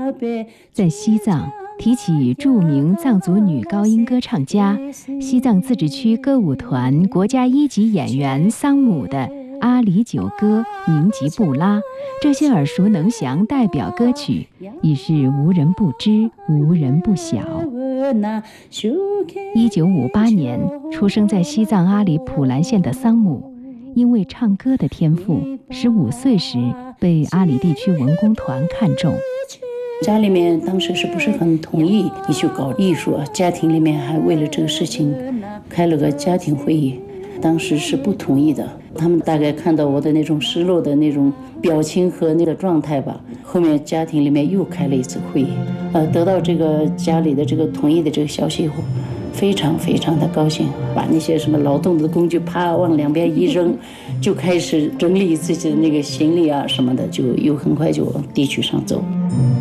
在西藏，提起著名藏族女高音歌唱家、西藏自治区歌舞团国家一级演员桑姆的阿里九歌、宁吉布拉，这些耳熟能详代表歌曲已是无人不知、无人不晓。1958年出生在西藏阿里普兰县的桑姆，因为唱歌的天赋，15岁时被阿里地区文工团看中。 家里面当时是不是很同意你去搞艺术啊？家庭里面还为了这个事情开了个家庭会议，当时是不同意的。他们大概看到我的那种失落的那种表情和那个状态吧，后面家庭里面又开了一次会议，得到这个家里的这个同意的这个消息以后，非常非常的高兴，把那些什么劳动的工具啪往两边一扔，就开始整理自己的那个行李啊什么的，就又很快就往地区上走。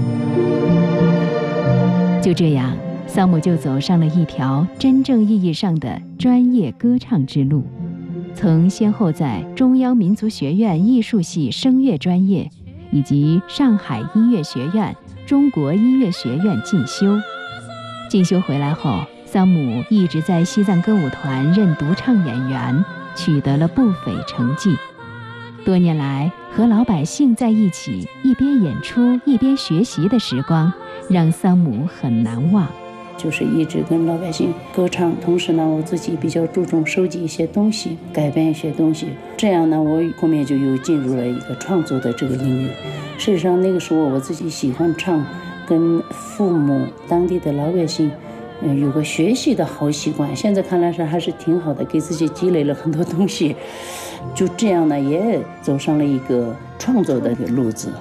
就这样，桑姆就走上了一条真正意义上的专业歌唱之路，曾先后在中央民族学院艺术系声乐专业以及上海音乐学院、中国音乐学院进修。进修回来后，桑姆一直在西藏歌舞团任独唱演员，取得了不菲成绩。多年来，和老百姓在一起，一边演出一边学习的时光，让桑姆很难忘。 就是一直跟老百姓歌唱，同时呢，我自己比较注重收集一些东西，改编一些东西。这样呢，我后面就又进入了一个创作的这个领域。事实上，那个时候我自己喜欢唱，跟父母、当地的老百姓有个学习的好习惯，现在看来是还是挺好的，给自己积累了很多东西。就这样呢，也走上了一个创作的路子。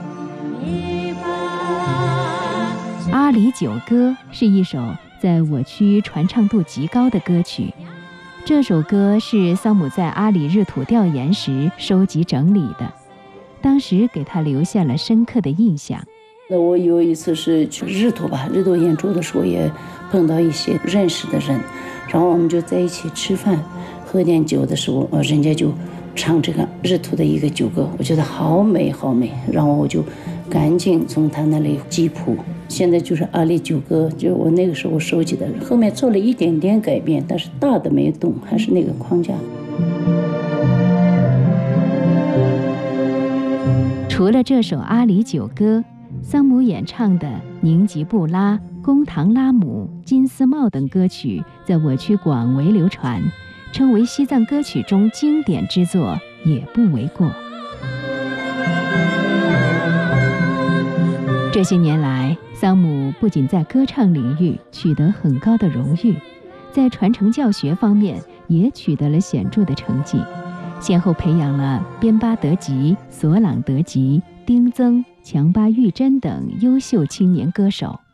阿里九歌是一首在我区传唱度极高的歌曲，这首歌是桑姆在阿里日土调研时收集整理的，当时给他留下了深刻的印象。 那我有一次是去日土演出的时候，也碰到一些认识的人，然后我们就在一起吃饭喝点酒的时候，人家就唱这个日土的一个九歌，我觉得好美好美，然后我就赶紧从他那里记谱。现在就是阿里九歌，就我那个时候收集的，后面做了一点点改变，但是大的没动，还是那个框架。 除了这首阿里九歌，桑姆演唱的宁吉布拉、贡唐拉姆、金丝帽等歌曲在我区广为流传，称为西藏歌曲中经典之作也不为过。这些年来，桑姆不仅在歌唱领域取得很高的荣誉，在传承教学方面也取得了显著的成绩，先后培养了边巴德吉、索朗德吉、丁增、强巴玉珍等优秀青年歌手。